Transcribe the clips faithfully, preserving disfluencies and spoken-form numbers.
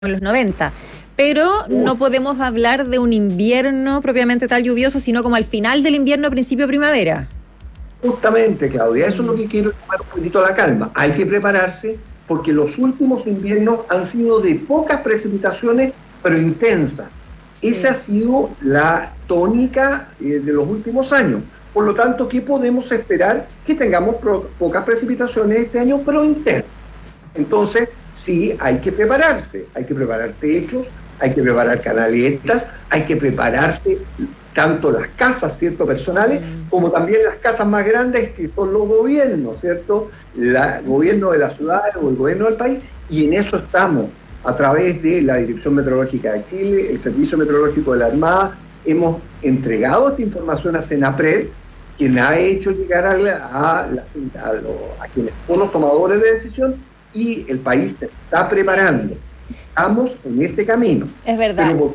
en los noventa, pero no podemos hablar de un invierno propiamente tal lluvioso, sino como al final del invierno, principio de primavera. Justamente, Claudia, eso es lo que quiero tomar un poquito la calma. Hay que prepararse porque los últimos inviernos han sido de pocas precipitaciones, pero intensas. Sí. Esa ha sido la tónica eh, de los últimos años. Por lo tanto, ¿qué podemos esperar? Que tengamos pro- pocas precipitaciones este año, pero intensas. Entonces, sí, hay que prepararse. Hay que preparar techos, hay que preparar canaletas, hay que prepararse tanto las casas, ¿cierto?, personales, como también las casas más grandes que son los gobiernos, ¿cierto? El gobierno de la ciudad o el gobierno del país, y en eso estamos, a través de la Dirección Meteorológica de Chile, el Servicio Meteorológico de la Armada, hemos entregado esta información a Senapred, quien ha hecho llegar a, la, a, la, a, lo, a quienes son los tomadores de decisión, y el país se está preparando. Sí. Estamos en ese camino. Es verdad. Pero,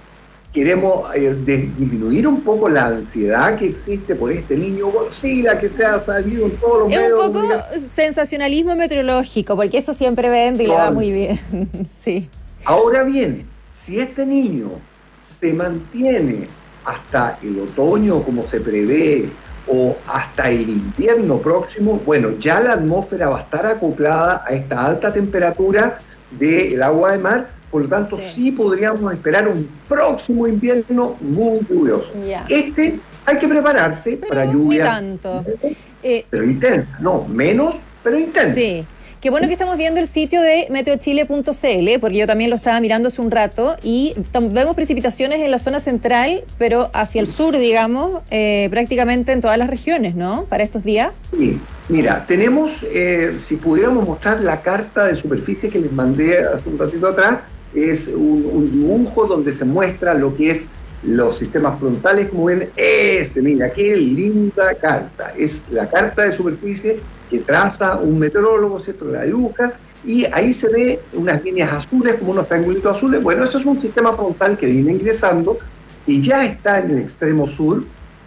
queremos eh, disminuir un poco la ansiedad que existe por este niño Godzilla que se ha salido en todos los es medios. Es un poco mira. sensacionalismo meteorológico, porque eso siempre vende y le va muy bien. Sí. Ahora bien, si este niño se mantiene hasta el otoño como se prevé, o hasta el invierno próximo, bueno, ya la atmósfera va a estar acoplada a esta alta temperatura del agua de mar. Por lo tanto, sí. sí podríamos esperar un próximo invierno muy lluvioso. Yeah. Este hay que prepararse pero para lluvia. Ni tanto. Eh, pero intensa, no, menos, pero intensa. Sí. Qué bueno que estamos viendo el sitio de meteochile punto c l, porque yo también lo estaba mirando hace un rato, y vemos precipitaciones en la zona central, pero hacia el sur, digamos, eh, prácticamente en todas las regiones, ¿no?, para estos días. Sí, mira, tenemos, eh, si pudiéramos mostrar la carta de superficie que les mandé hace un ratito atrás, es un, un dibujo donde se muestra lo que es los sistemas frontales, como ven, ese, mira, qué linda carta, es la carta de superficie que traza un meteorólogo, ¿cierto?, la dibuja, y ahí se ve unas líneas azules, como unos triangulitos azules. Bueno, eso es un sistema frontal que viene ingresando y ya está en el extremo sur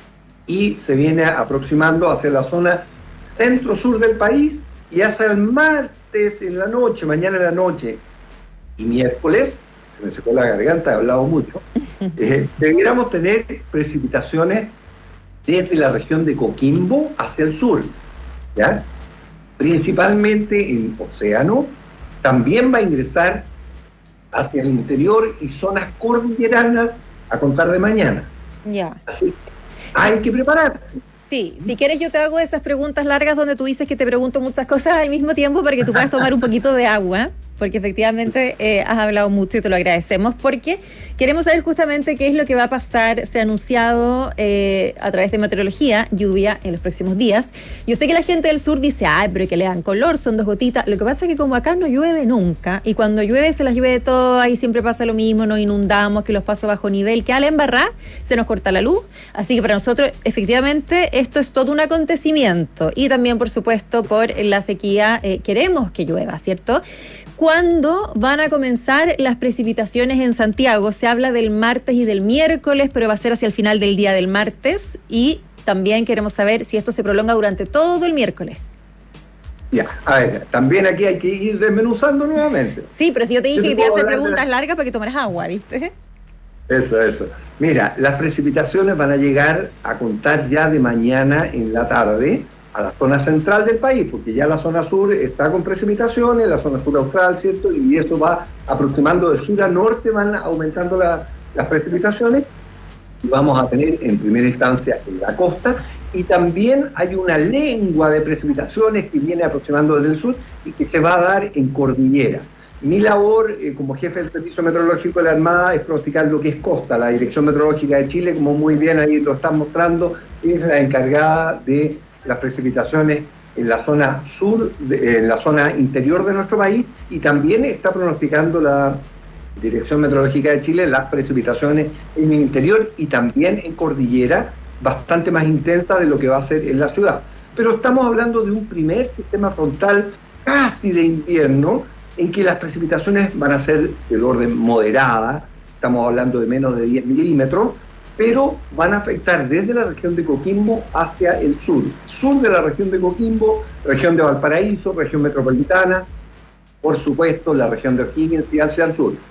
y se viene aproximando hacia la zona centro-sur del país, y hasta el martes en la noche, mañana en la noche y miércoles, se me secó la garganta, he hablado mucho, eh, debiéramos tener precipitaciones desde la región de Coquimbo hacia el sur, ¿ya? Principalmente en océano, también va a ingresar hacia el interior y zonas cordilleranas a contar de mañana. Ya. Así que hay que prepararse. Sí, si quieres yo te hago esas preguntas largas donde tú dices que te pregunto muchas cosas al mismo tiempo para que tú puedas tomar un poquito de agua, porque efectivamente eh, has hablado mucho y te lo agradecemos, porque queremos saber justamente qué es lo que va a pasar. Se ha anunciado eh, a través de meteorología lluvia en los próximos días. Yo sé que la gente del sur dice, ay, pero que le dan color, son dos gotitas. Lo que pasa es que como acá no llueve nunca, y cuando llueve se las llueve todas y siempre pasa lo mismo, nos inundamos, que los pasos bajo nivel, que al embarrar se nos corta la luz. Así que para nosotros efectivamente esto es todo un acontecimiento, y también por supuesto por la sequía eh, queremos que llueva, ¿cierto? ¿Cuándo van a comenzar las precipitaciones en Santiago? Se habla del martes y del miércoles, pero va a ser hacia el final del día del martes, y también queremos saber si esto se prolonga durante todo el miércoles. Ya, a ver, también aquí hay que ir desmenuzando nuevamente. Sí, pero si yo te dije yo que te iba a hacer preguntas la... largas para que tomaras agua, ¿viste? Eso, eso. Mira, las precipitaciones van a llegar a contar ya de mañana en la tarde a la zona central del país, porque ya la zona sur está con precipitaciones, la zona sur austral, ¿cierto? Y eso va aproximando de sur a norte, van aumentando la, las precipitaciones, y vamos a tener en primera instancia en la costa, y también hay una lengua de precipitaciones que viene aproximando desde el sur y que se va a dar en cordillera. Mi labor eh, como jefe del Servicio Meteorológico de la Armada es pronosticar lo que es costa. La Dirección Meteorológica de Chile, como muy bien ahí lo están mostrando, es la encargada de las precipitaciones en la zona sur, de, en la zona interior de nuestro país, y también está pronosticando la Dirección Meteorológica de Chile las precipitaciones en el interior y también en cordillera, bastante más intensa de lo que va a ser en la ciudad. Pero estamos hablando de un primer sistema frontal casi de invierno, en que las precipitaciones van a ser del orden moderada, estamos hablando de menos de diez milímetros, pero van a afectar desde la región de Coquimbo hacia el sur. Sur de la región de Coquimbo, región de Valparaíso, región metropolitana, por supuesto, la región de O'Higgins y hacia el sur.